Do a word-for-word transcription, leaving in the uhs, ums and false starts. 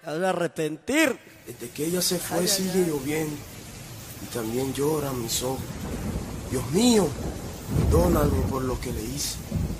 Has de arrepentir. Desde que ella se fue sigue lloviendo y también lloran mis ojos. Dios mío, perdóname por lo que le hice.